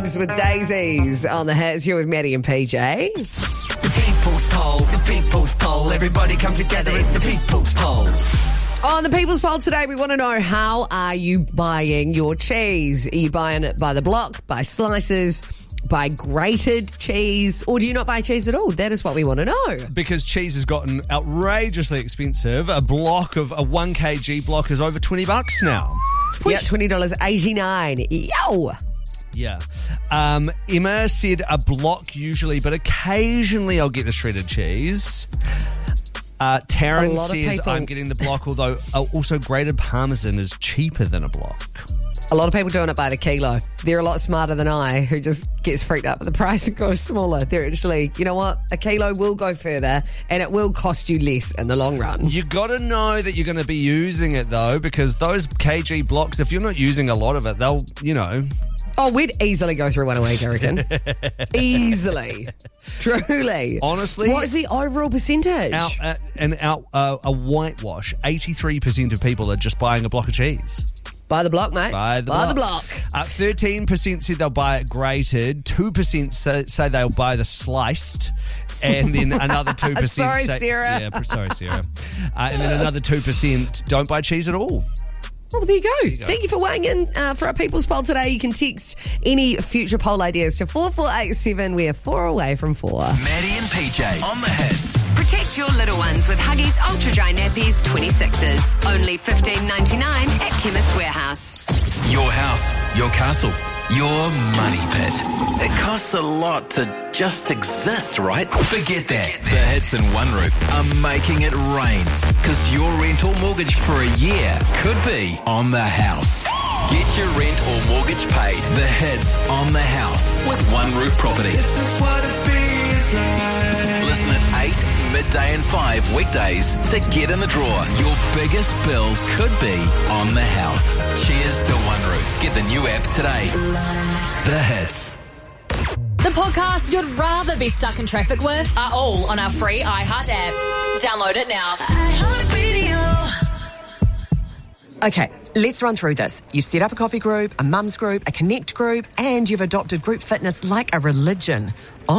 James with Daisies on the hits. You're with Maddie and PJ. The people's poll. Everybody come together, it's the people's poll. On the People's Poll today, we want to know, how are you buying your cheese? Are you buying it by the block, by slices, by grated cheese, or do you not buy cheese at all? That is what we want to know. Because cheese has gotten outrageously expensive. A 1 kg block is over $20 now. Yeah, $20.89. Yo! Yeah. Emma said a block usually, but occasionally I'll get the shredded cheese. Taryn says I'm getting the block, although also grated parmesan is cheaper than a block. A lot of people doing it by the kilo. They're a lot smarter than I, who just gets freaked out with the price and goes smaller. They're actually, you know what? A kilo will go further and it will cost you less in the long run. You got to know that you're going to be using it, though, because those kg blocks, if you're not using a lot of it, they'll, Oh, we'd easily go through one a week, I reckon. Easily. Truly. Honestly. What is the overall percentage? A whitewash, 83% of people are just buying a block of cheese. By the block, mate. By the block. 13% said they'll buy it grated. 2% say they'll buy the sliced. And then another 2% Sorry, Sarah. Yeah, sorry, Sarah. And then another 2% don't buy cheese at all. Oh, well, there you go. Thank you for weighing in for our People's Poll today. You can text any future poll ideas to 4487. We're 4 away from 4. Maddie and PJ on the hits. Protect your little ones with Huggies Ultra Dry Nappies 26s. Only $15.99 at Chemist Warehouse. Your house, your castle, your money pit. It costs a lot to just exist, right? Forget that. The Hits and One Roof are making it rain, because your rent or mortgage for a year could be on the house. Get your rent or mortgage paid. The Hits on the house with One Roof Property. This is what it feels like. Listen at 8, midday and 5 weekdays to get in the draw. Your biggest bill could be on the house. Cheers to One Roof. Get the new app today. The Hits. The podcasts you'd rather be stuck in traffic with are all on our free iHeart app. Download it now. Okay, let's run through this. You've set up a coffee group, a mums group, a connect group, and you've adopted group fitness like a religion.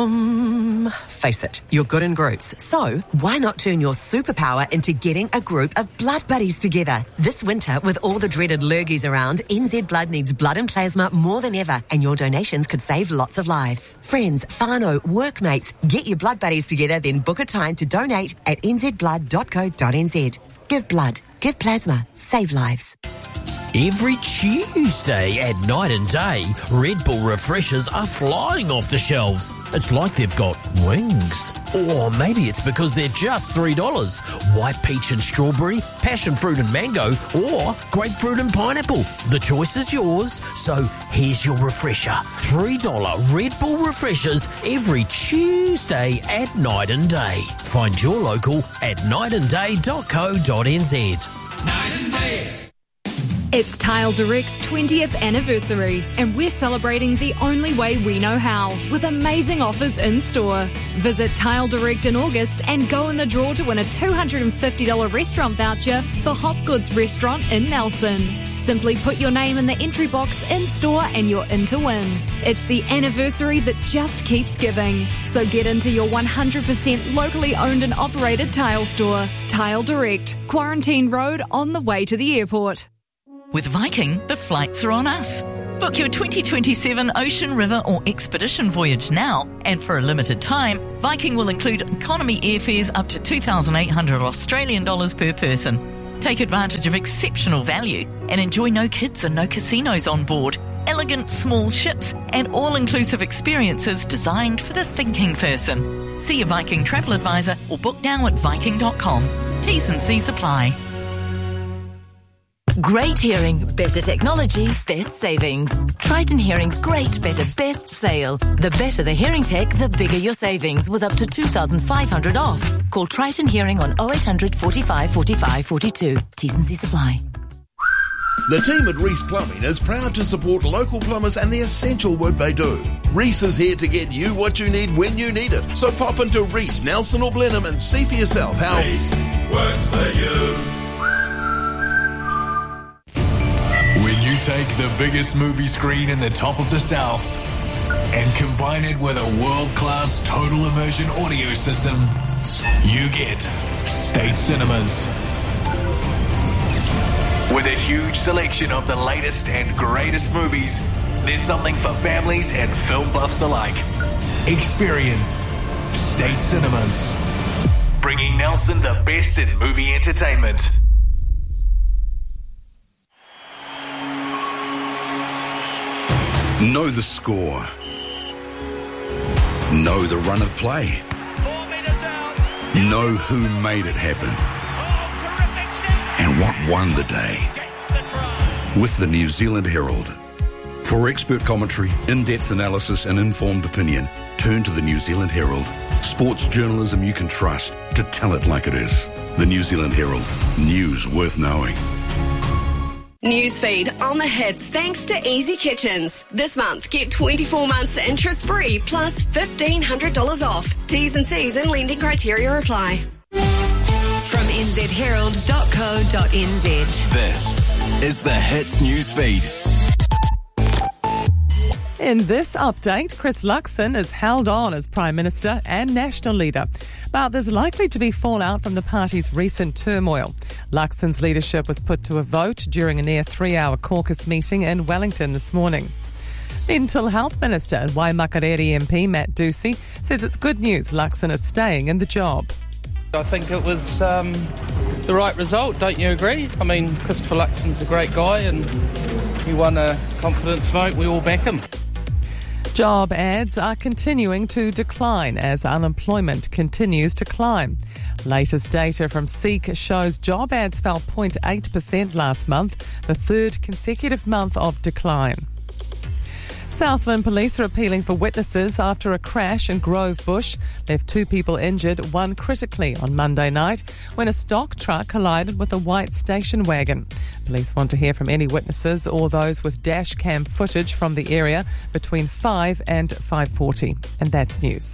Face it, you're good in groups. So, why not turn your superpower into getting a group of blood buddies together? This winter, with all the dreaded lurgies around, NZ Blood needs blood and plasma more than ever, and your donations could save lots of lives. Friends, whānau, workmates, get your blood buddies together, then book a time to donate at nzblood.co.nz. Give blood, give plasma, save lives. Every Tuesday at Night and Day, Red Bull refreshers are flying off the shelves. It's like they've got wings. Or maybe it's because they're just $3. White peach and strawberry, passion fruit and mango, or grapefruit and pineapple. The choice is yours, so here's your refresher. $3 Red Bull refreshers every Tuesday at Night and Day. Find your local at nightandday.co.nz. Night and Day. It's Tile Direct's 20th anniversary, and we're celebrating the only way we know how, with amazing offers in store. Visit Tile Direct in August and go in the draw to win a $250 restaurant voucher for Hopgood's Restaurant in Nelson. Simply put your name in the entry box in store and you're in to win. It's the anniversary that just keeps giving. So get into your 100% locally owned and operated tile store. Tile Direct, Quarantine Road, on the way to the airport. With Viking, the flights are on us. Book your 2027 ocean, river or expedition voyage now, and for a limited time, Viking will include economy airfares up to 2,800 Australian dollars per person. Take advantage of exceptional value and enjoy no kids and no casinos on board, elegant small ships and all-inclusive experiences designed for the thinking person. See your Viking travel advisor or book now at viking.com. T's and C's apply. Great hearing, better technology, best savings. Triton Hearing's great, better, best sale. The better the hearing tech, the bigger your savings, with up to $2,500 off. Call Triton Hearing on 0800 45 45 42. T's and C's apply. The team at Reese Plumbing is proud to support local plumbers and the essential work they do. Reese is here to get you what you need when you need it. So pop into Reese, Nelson or Blenheim and see for yourself how Reese works for you. When you take the biggest movie screen in the top of the South and combine it with a world-class total immersion audio system, you get State Cinemas. With a huge selection of the latest and greatest movies, there's something for families and film buffs alike. Experience State Cinemas, bringing Nelson the best in movie entertainment. Know the score. Know the run of play. Know who made it happen. And what won the day. With the New Zealand Herald. For expert commentary, in-depth analysis and informed opinion, turn to the New Zealand Herald. Sports journalism you can trust to tell it like it is. The New Zealand Herald. News worth knowing. Newsfeed on the hits thanks to Easy Kitchens. This month, get 24 months interest-free plus $1,500 off. T's and C's and lending criteria apply. From nzherald.co.nz. This is the Hits Newsfeed. In this update, Chris Luxon is held on as Prime Minister and National Leader. But there's likely to be fallout from the party's recent turmoil. Luxon's leadership was put to a vote during a near 3-hour caucus meeting in Wellington this morning. Mental Health Minister and Waimakariri MP Matt Ducey says it's good news Luxon is staying in the job. I think it was the right result, don't you agree? I mean, Christopher Luxon's a great guy and he won a confidence vote. We all back him. Job ads are continuing to decline as unemployment continues to climb. Latest data from Seek shows job ads fell 0.8% last month, the third consecutive month of decline. Southland police are appealing for witnesses after a crash in Grove Bush left 2 people injured, 1 critically on Monday night when a stock truck collided with a white station wagon. Police want to hear from any witnesses or those with dash cam footage from the area between 5 and 5:40. And that's news.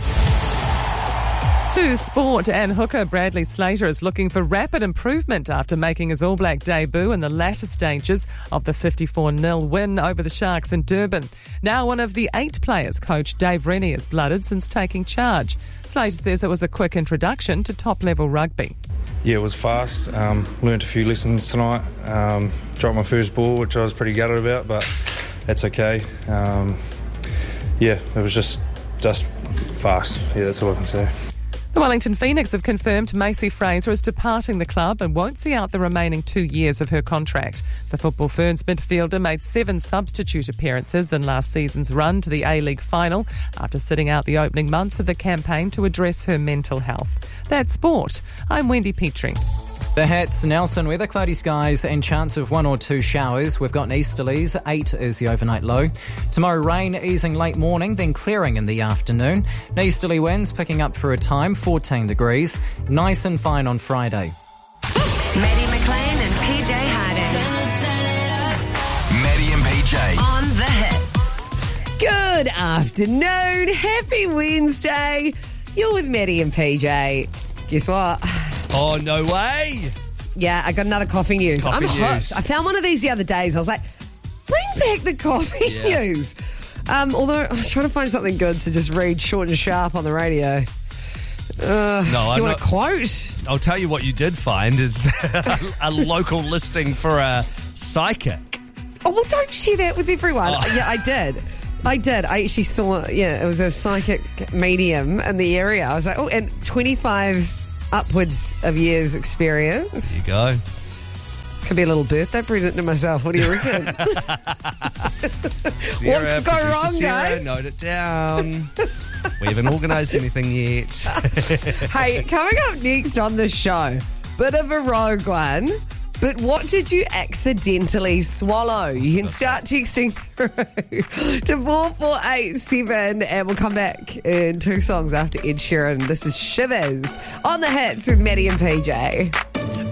To sport, and hooker Bradley Slater is looking for rapid improvement after making his All Black debut in the latter stages of the 54-0 win over the Sharks in Durban. Now one of the 8 players coach Dave Rennie has blooded since taking charge. Slater says it was a quick introduction to top-level rugby. Yeah, it was fast. Learned a few lessons tonight. Dropped my first ball, which I was pretty gutted about, but that's okay. It was just fast. Yeah, that's all I can say. The Wellington Phoenix have confirmed Macy Fraser is departing the club and won't see out the remaining 2 years of her contract. The Football Ferns midfielder made 7 substitute appearances in last season's run to the A-League final after sitting out the opening months of the campaign to address her mental health. That's sport. I'm Wendy Petrie. The hits, Nelson, weather, cloudy skies and chance of 1 or 2 showers. We've got easterlies, 8 is the overnight low. Tomorrow rain easing late morning, then clearing in the afternoon. Easterly winds picking up for a time, 14 degrees. Nice and fine on Friday. Maddie McLean and PJ Harding. Maddie and PJ. On the hits. Good afternoon. Happy Wednesday. You're with Maddie and PJ. Guess what? Oh, no way. Yeah, I got another coffee news. I'm hooked. I found one of these the other days. I was like, bring back the coffee news. Although I was trying to find something good to just read short and sharp on the radio. Do you want a quote? I'll tell you what you did find is a local listing for a psychic. Oh, well, don't share that with everyone. Oh. Yeah, I did. I actually saw, it was a psychic medium in the area. I was like, and 25 upwards of years experience. There you go. Could be a little birthday present to myself. What do you reckon? Sarah, what could go wrong, Sarah, guys? Note it down. We haven't organised anything yet. Hey, coming up next on the show, bit of a rogue one. But what did you accidentally swallow? You can start texting through to 4487 and we'll come back in 2 songs after Ed Sheeran. This is Shivers on the hits with Maddie and PJ.